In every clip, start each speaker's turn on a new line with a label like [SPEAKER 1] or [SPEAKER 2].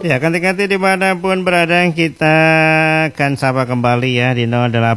[SPEAKER 1] Ya, ganti-ganti dimanapun berada, kita akan sapa kembali ya di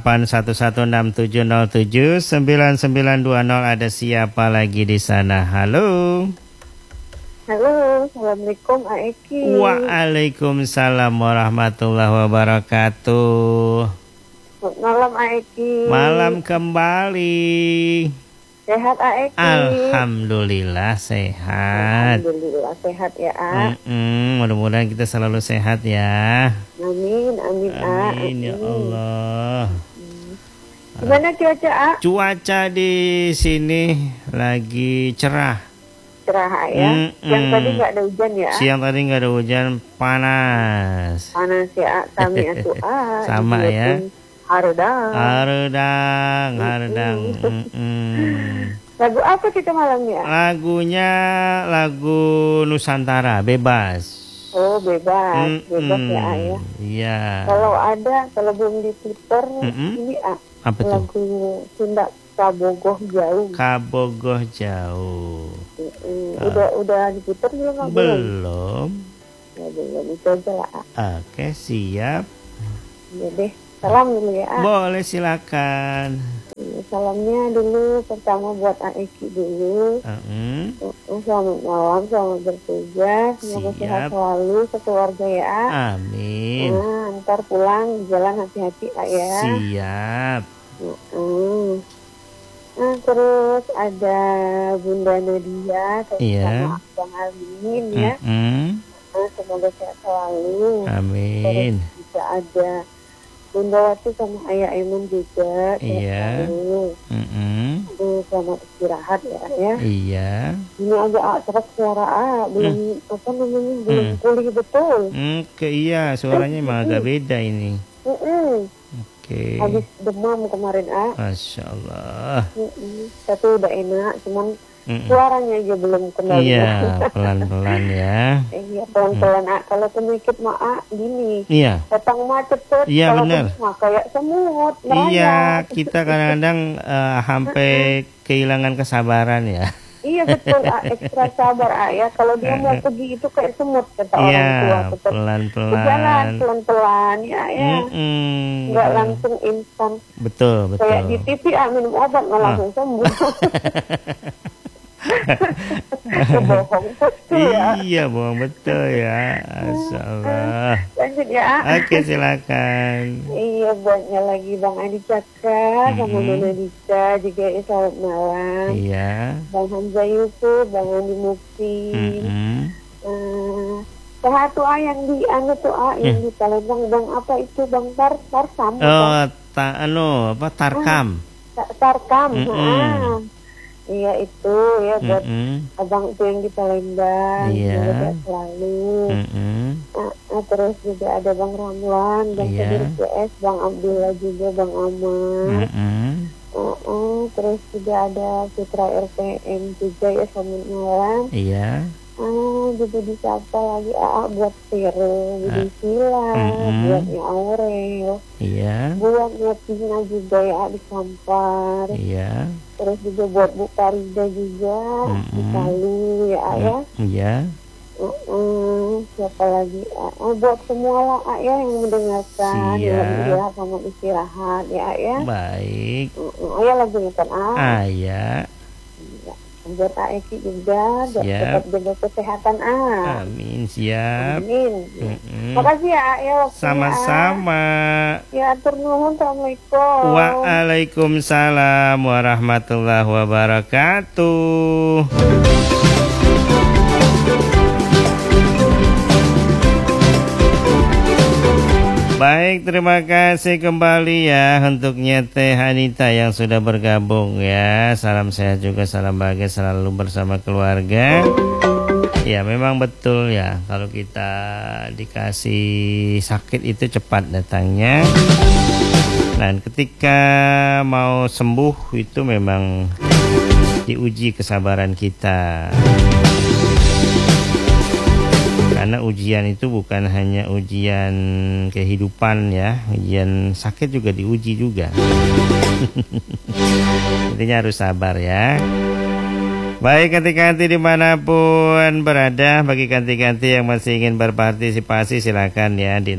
[SPEAKER 1] 081167079920. Ada siapa lagi di sana? Halo.
[SPEAKER 2] Halo, assalamualaikum Aeki.
[SPEAKER 1] Waalaikumsalam warahmatullahi wabarakatuh.
[SPEAKER 2] Selamat malam Aeki.
[SPEAKER 1] Malam kembali.
[SPEAKER 2] Sehat Aeki?
[SPEAKER 1] Alhamdulillah sehat.
[SPEAKER 2] Alhamdulillah sehat ya A.
[SPEAKER 1] Mudah-mudahan kita selalu sehat ya.
[SPEAKER 2] Amin, amin A.
[SPEAKER 1] Amin ya Allah.
[SPEAKER 2] Gimana cuaca A?
[SPEAKER 1] Cuaca di sini lagi cerah.
[SPEAKER 2] Cerah ya. Siang tadi nggak ada hujan ya A?
[SPEAKER 1] Siang tadi nggak ada hujan, panas.
[SPEAKER 2] Panas ya A. Kami atuh A.
[SPEAKER 1] Sama ya.
[SPEAKER 2] Haredang. Lagu apa kita malamnya?
[SPEAKER 1] Lagunya lagu Nusantara, bebas.
[SPEAKER 2] Oh bebas, bebas ya A ya.
[SPEAKER 1] Iya.
[SPEAKER 2] Kalau belum di Twitter ini A.
[SPEAKER 1] Apa tuh?
[SPEAKER 2] Lagu Sunda Kabogoh Jauh.
[SPEAKER 1] Kabogoh Jauh.
[SPEAKER 2] Udah di Twitter belum?
[SPEAKER 1] Belum.
[SPEAKER 2] Ya belum, itu aja lah A.
[SPEAKER 1] Oke, siap.
[SPEAKER 2] Ya deh. Salam dulu ya A.
[SPEAKER 1] Boleh, silakan.
[SPEAKER 2] Salamnya dulu pertama buat Aeki dulu. Selamat malam, selamat bertugas. Semoga sehat selalu sekeluarga ya A.
[SPEAKER 1] Amin.
[SPEAKER 2] Ntar pulang di jalan hati-hati A ya.
[SPEAKER 1] Siap.
[SPEAKER 2] Terus ada Bunda Nadia sama Bang Almin ya. Semoga sehat selalu.
[SPEAKER 1] Amin.
[SPEAKER 2] Terus juga ada Bunda Wati sama Ayah Eman juga.
[SPEAKER 1] Iya.
[SPEAKER 2] Selamat istirahat ya.
[SPEAKER 1] Iya.
[SPEAKER 2] Ini agak serak suara A, belum belum pulih betul.
[SPEAKER 1] Iya, suaranya emang agak beda ini. Oke.
[SPEAKER 2] Habis demam kemarin A.
[SPEAKER 1] Masya Allah.
[SPEAKER 2] Tapi udah enak, cuman suaranya aja belum kembali.
[SPEAKER 1] Iya, pelan-pelan ya.
[SPEAKER 2] Iya, pelan-pelan A. Kalau penyakit mah A gini.
[SPEAKER 1] Iya.
[SPEAKER 2] Datang macet cepet.
[SPEAKER 1] Iya benar.
[SPEAKER 2] Kayak semut.
[SPEAKER 1] Iya, kita kadang-kadang sampai kehilangan kesabaran ya.
[SPEAKER 2] Iya betul A, ekstra sabar A ya. Kalau dia mau pergi itu kayak semut kata orang tua. Tetap
[SPEAKER 1] pelan-pelan.
[SPEAKER 2] Berjalan pelan-pelan ya. Nggak langsung instan.
[SPEAKER 1] Betul.
[SPEAKER 2] Kayak di TV minum obat nggak langsung sembuh. Bohong betul ya.
[SPEAKER 1] Iya bohong betul ya. Masyaallah.
[SPEAKER 2] Lanjut ya.
[SPEAKER 1] Oke silakan.
[SPEAKER 2] Iya buatnya lagi Bang Adi Cakra sama Nona Dika juga ya, selamat malam.
[SPEAKER 1] Iya.
[SPEAKER 2] Bang Hamzah Yusuf, Bang Andi Mukti. Sehat tuh A yang di yang di Palembang Bang apa itu Bang Tarsam.
[SPEAKER 1] Tarkam.
[SPEAKER 2] Tarkam. Iya itu ya buat abang itu yang di Palembang. Iya. Selalu. Terus juga ada Bang Ramlan, Bang Kadir PS, Bang Abdullah juga, Bang Aman. Terus juga ada Putra RPM juga ya, selamat malam.
[SPEAKER 1] Iya.
[SPEAKER 2] Juga disapa lagi buat Vero, Budi Sila, buatnya Aurel.
[SPEAKER 1] Iya.
[SPEAKER 2] Buatnya Tina juga ya di Kampar.
[SPEAKER 1] Iya.
[SPEAKER 2] Terus juga buat Bu Farida juga di Palu ya ya.
[SPEAKER 1] Iya.
[SPEAKER 2] Siapa lagi buat semua lah ya yang mendengarkan. Ya sama istirahat ya.
[SPEAKER 1] Baik.
[SPEAKER 2] Ayah lagi nonton
[SPEAKER 1] Ayah.
[SPEAKER 2] Buat Aeki juga tetap jaga kesehatan
[SPEAKER 1] Amin, siap.
[SPEAKER 2] Amin. Makasih ya
[SPEAKER 1] sama-sama.
[SPEAKER 2] Ya atur nuhun. Assalamualaikum.
[SPEAKER 1] Waalaikumsalam warahmatullahi wabarakatuh. Baik, terima kasih kembali ya untuknya Teh Anita yang sudah bergabung ya. Salam sehat juga, salam bahagia selalu bersama keluarga. Ya memang betul ya, kalau kita dikasih sakit itu cepat datangnya. Dan ketika mau sembuh itu memang diuji kesabaran kita. Karena ujian itu bukan hanya ujian kehidupan ya, ujian sakit juga diuji juga. Intinya harus sabar ya. Baik, kanti-kanti dimanapun berada, bagi kanti-kanti yang masih ingin berpartisipasi silakan ya di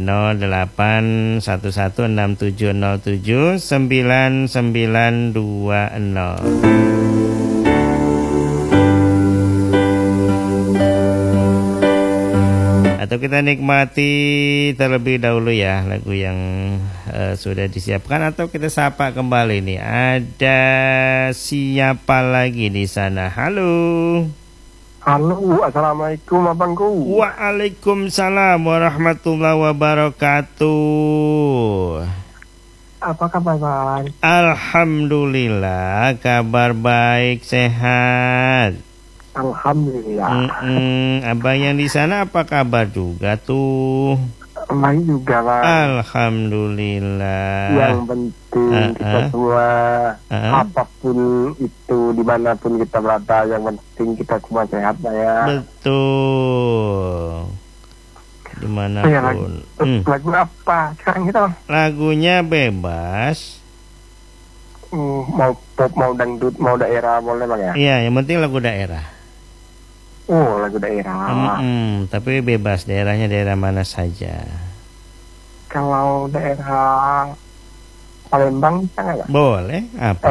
[SPEAKER 1] 0817679920. Atau kita nikmati terlebih dahulu ya lagu yang sudah disiapkan, atau kita sapa kembali nih. Ada siapa lagi di sana? Halo.
[SPEAKER 3] Halo, assalamualaikum abangku.
[SPEAKER 1] Waalaikumsalam warahmatullahi wabarakatuh.
[SPEAKER 3] Apa kabar bang?
[SPEAKER 1] Alhamdulillah, kabar baik, sehat.
[SPEAKER 3] Alhamdulillah.
[SPEAKER 1] Abang yang di sana apa kabar juga tuh?
[SPEAKER 3] Baik juga bang.
[SPEAKER 1] Alhamdulillah.
[SPEAKER 3] Yang penting kita semua apapun itu dimanapun kita berada, yang penting kita semua sehat ya.
[SPEAKER 1] Betul. Dimanapun.
[SPEAKER 3] Lagu apa sekarang kita?
[SPEAKER 1] Lagunya bebas.
[SPEAKER 3] Mau pop, mau dangdut, mau daerah boleh bang ya?
[SPEAKER 1] Iya, yang penting lagu daerah.
[SPEAKER 3] Oh, lagu daerah.
[SPEAKER 1] Tapi bebas, daerahnya daerah mana saja.
[SPEAKER 3] Kalau daerah Palembang bisa nggak?
[SPEAKER 1] Boleh, apa?